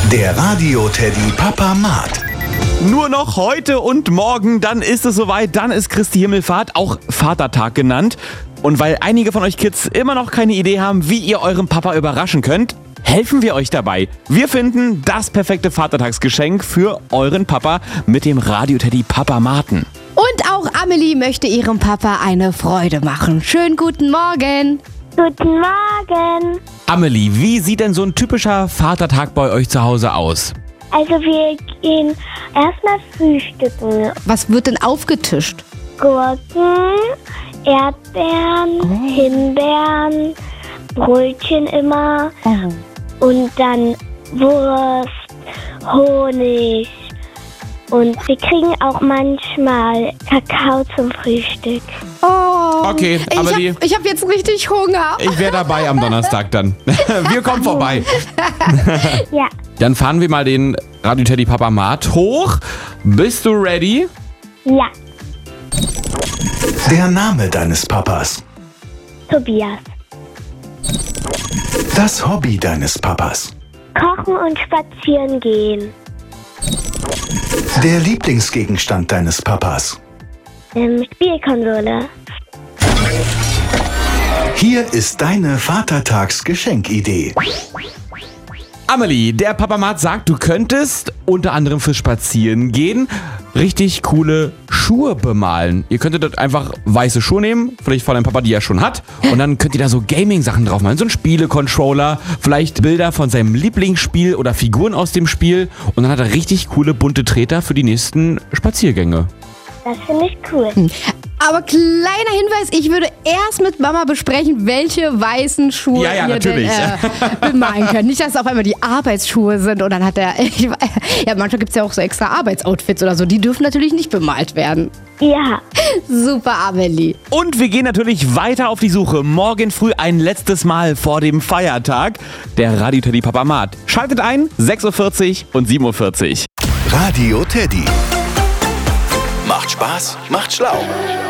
Der Radio Teddy Papa Mat. Nur noch heute und morgen, dann ist es soweit, dann ist Christi Himmelfahrt, auch Vatertag genannt. Und weil einige von euch Kids immer noch keine Idee haben, wie ihr euren Papa überraschen könnt, helfen wir euch dabei. Wir finden das perfekte Vatertagsgeschenk für euren Papa mit dem Radio Teddy Papa Maten. Und auch Amelie möchte ihrem Papa eine Freude machen. Schönen guten Morgen. Guten Morgen. Amelie, wie sieht denn so ein typischer Vatertag bei euch zu Hause aus? Also wir gehen erstmal frühstücken. Was wird denn aufgetischt? Gurken, Erdbeeren, Himbeeren, Brötchen immer und dann Wurst, Honig. Und wir kriegen auch manchmal Kakao zum Frühstück. Oh, Okay, Amelie. Ich hab jetzt richtig Hunger. Ich wäre dabei am Donnerstag dann. Wir kommen vorbei. Ja, Dann fahren wir mal den Radio Teddy Papa Mat hoch. Bist du ready? ja, Der Name deines Papas. Tobias. Das Hobby deines Papas. Kochen und spazieren gehen. Der Lieblingsgegenstand deines Papas. Spielkonsole. Hier ist deine Vatertagsgeschenkidee. Amelie, der Papa Mat sagt, du könntest unter anderem fürs Spazieren gehen richtig coole Schuhe bemalen. Ihr könntet dort einfach weiße Schuhe nehmen, vielleicht von deinem Papa, die er schon hat, und dann könnt ihr da so Gaming-Sachen drauf malen, so ein Spiele-Controller, vielleicht Bilder von seinem Lieblingsspiel oder Figuren aus dem Spiel, und dann hat er richtig coole bunte Treter für die nächsten Spaziergänge. Das finde ich cool. Aber kleiner Hinweis, ich würde erst mit Mama besprechen, welche weißen Schuhe Ja, ihr natürlich. denn bemalen könnt. Nicht, dass es auf einmal die Arbeitsschuhe sind und dann hat er... Ja, manchmal gibt es ja auch so extra Arbeitsoutfits oder so. Die dürfen natürlich nicht bemalt werden. Ja, Super, Amelie. Und wir gehen natürlich weiter auf die Suche. Morgen früh ein letztes Mal vor dem Feiertag. Der Radio Teddy Papa Mat. Schaltet ein, 6.40 Uhr und 7.40 Uhr. Radio Teddy. Macht Spaß, macht schlau.